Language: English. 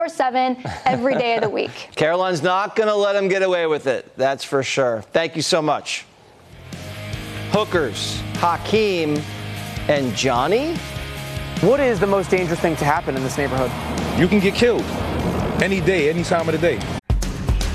24/7 every day of the week. Caroline's not going to let him get away with it. That's for sure. Thank you so much. Hookers, Hakeem, and Johnny? What is the most dangerous thing to happen in this neighborhood? You can get killed any day, any time of the day.